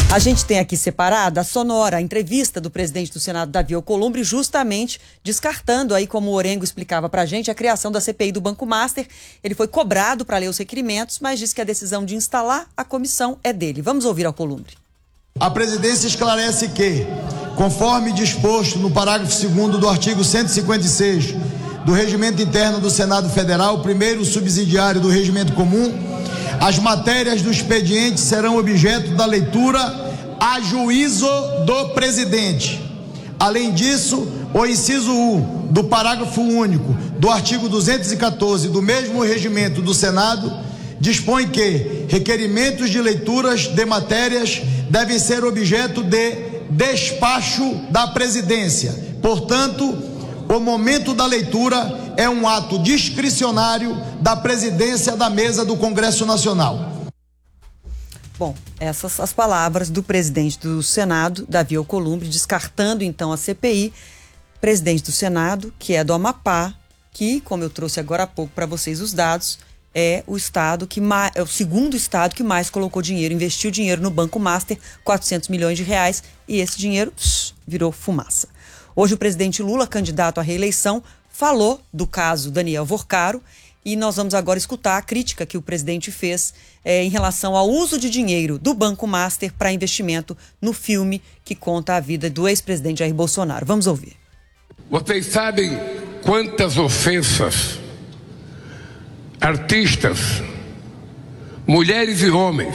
A gente tem aqui separada a sonora, a entrevista do presidente do Senado, Davi Alcolumbre, justamente descartando aí, como o Orengo explicava pra gente, a criação da CPI do Banco Master. Ele foi cobrado para ler os requerimentos, mas disse que a decisão de instalar a comissão é dele. Vamos ouvir Alcolumbre. A presidência esclarece que, conforme disposto no parágrafo 2º do artigo 156 do Regimento Interno do Senado Federal, primeiro subsidiário do Regimento Comum, as matérias do expediente serão objeto da leitura a juízo do presidente. Além disso, o inciso 1 do parágrafo único do artigo 214 do mesmo regimento do Senado dispõe que requerimentos de leituras de matérias devem ser objeto de despacho da presidência. Portanto, o momento da leitura é um ato discricionário da presidência da mesa do Congresso Nacional. Bom, essas as palavras do presidente do Senado, Davi Alcolumbre, descartando então a CPI. Presidente do Senado, que é do Amapá, que, como eu trouxe agora há pouco para vocês os dados, é o estado que é o segundo estado que mais colocou dinheiro, investiu dinheiro no Banco Master, 400 milhões de reais, e esse dinheiro virou fumaça. Hoje o presidente Lula, candidato à reeleição, falou do caso Daniel Vorcaro e nós vamos agora escutar a crítica que o presidente fez em relação ao uso de dinheiro do Banco Master para investimento no filme que conta a vida do ex-presidente Jair Bolsonaro. Vamos ouvir. Vocês sabem quantas ofensas artistas, mulheres e homens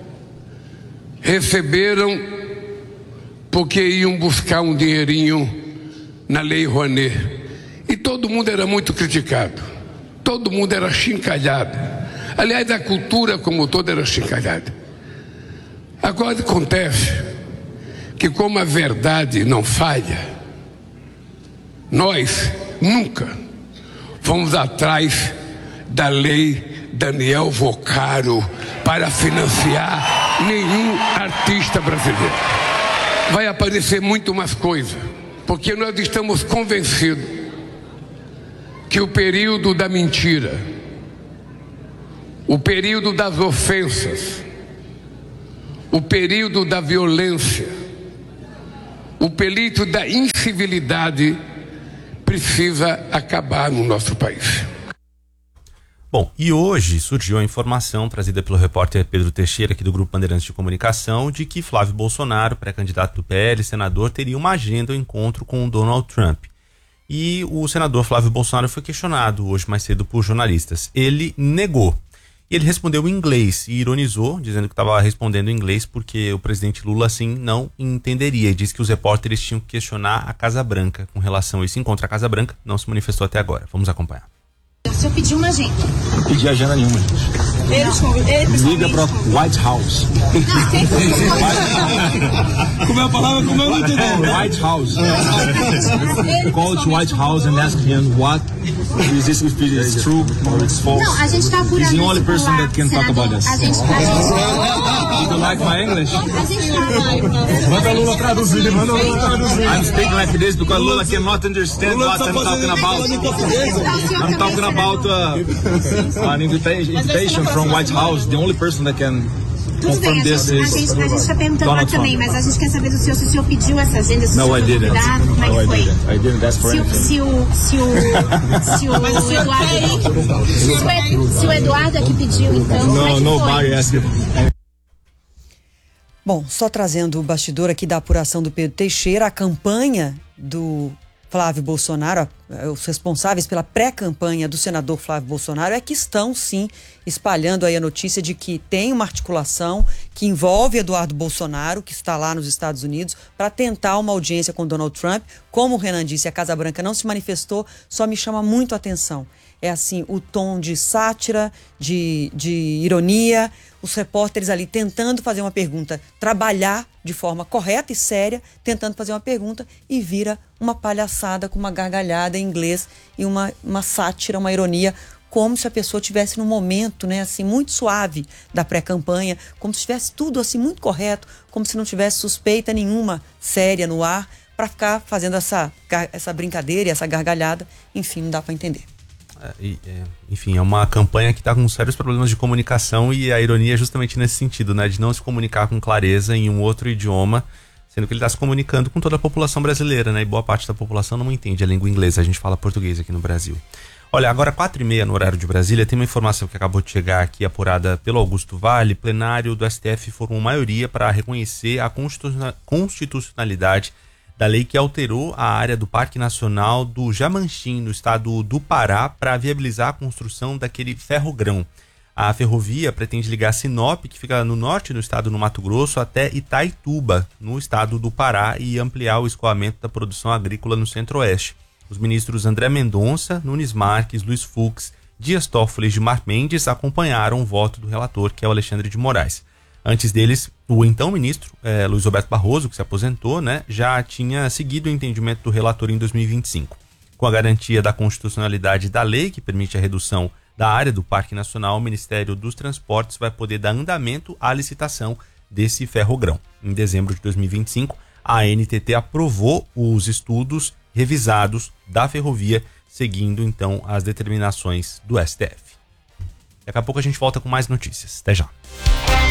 receberam porque iam buscar um dinheirinho na Lei Rouanet, e todo mundo era muito criticado, todo mundo era chincalhado. Aliás, a cultura como toda era chincalhada. Agora acontece que, como a verdade não falha, nós nunca fomos atrás da Lei Daniel Vorcaro para financiar nenhum artista brasileiro. Vai aparecer muito mais coisa, porque nós estamos convencidos que o período da mentira, o período das ofensas, o período da violência, o período da incivilidade precisa acabar no nosso país. Bom, e hoje surgiu a informação trazida pelo repórter Pedro Teixeira, aqui do Grupo Bandeirantes de Comunicação, de que Flávio Bolsonaro, pré-candidato do PL, senador, teria uma agenda, um encontro com o Donald Trump. E o senador Flávio Bolsonaro foi questionado hoje mais cedo por jornalistas. Ele negou. E ele respondeu em inglês e ironizou, dizendo que estava respondendo em inglês porque o presidente Lula, assim, não entenderia. E disse que os repórteres tinham que questionar a Casa Branca com relação a esse encontro. A Casa Branca não se manifestou até agora. Vamos acompanhar. O senhor pediu uma agenda? Não pedi agenda nenhuma, gente. Liga para White House. Não, quem foi? Como é a palavra? Como eu não entendi? White House. Call to White House and ask him what is this, if it is true or it's false. Não, a gente está apurando. He's the only person that can talk about this. A gente You don't like my English? A gente tá. Manda Lula traduzir, manda Lula traduzir. I'm speaking like this because Lula cannot understand what I'm talking about. I'm talking about an invitation from White House. The only person that can confirm this is a gente está perguntando lá também, mas a gente quer saber do senhor se o senhor pediu essa agenda, se o senhor foi convidado, como é que foi? I didn't ask for anything. Se o Eduardo é que pediu, então. Nobody asked. Bom, só trazendo o bastidor aqui da apuração do Pedro Teixeira, a campanha do Flávio Bolsonaro, os responsáveis pela pré-campanha do senador Flávio Bolsonaro é que estão, sim, espalhando aí a notícia de que tem uma articulação que envolve Eduardo Bolsonaro, que está lá nos Estados Unidos, para tentar uma audiência com Donald Trump. Como o Renan disse, a Casa Branca não se manifestou, só me chama muito a atenção. É assim, o tom de sátira, de ironia, os repórteres ali tentando fazer uma pergunta, trabalhar de forma correta e séria, tentando fazer uma pergunta e vira uma palhaçada com uma gargalhada em inglês e uma sátira, uma ironia, como se a pessoa estivesse num momento, né, assim, muito suave da pré-campanha, como se estivesse tudo assim muito correto, como se não tivesse suspeita nenhuma séria no ar, para ficar fazendo essa brincadeira e essa gargalhada. Enfim, não dá para entender. Enfim, é uma campanha que está com sérios problemas de comunicação e a ironia é justamente nesse sentido, né? De não se comunicar com clareza em um outro idioma, sendo que ele está se comunicando com toda a população brasileira, né? E boa parte da população não entende a língua inglesa, a gente fala português aqui no Brasil. Olha, agora 4h30 no horário de Brasília, tem uma informação que acabou de chegar aqui, apurada pelo Augusto Vale. Plenário do STF formou maioria para reconhecer a constitucionalidade da lei que alterou a área do Parque Nacional do Jamanchim, no estado do Pará, para viabilizar a construção daquele ferrogrão. A ferrovia pretende ligar Sinop, que fica no norte do estado, no Mato Grosso, até Itaituba, no estado do Pará, e ampliar o escoamento da produção agrícola no centro-oeste. Os ministros André Mendonça, Nunes Marques, Luiz Fux, Dias Toffoli e Gilmar Mendes acompanharam o voto do relator, que é o Alexandre de Moraes. Antes deles, o então ministro Luiz Roberto Barroso, que se aposentou, né, já tinha seguido o entendimento do relator em 2025. Com a garantia da constitucionalidade da lei, que permite a redução da área do Parque Nacional, o Ministério dos Transportes vai poder dar andamento à licitação desse ferrogrão. Em dezembro de 2025, a ANTT aprovou os estudos revisados da ferrovia, seguindo então as determinações do STF. Daqui a pouco a gente volta com mais notícias. Até já.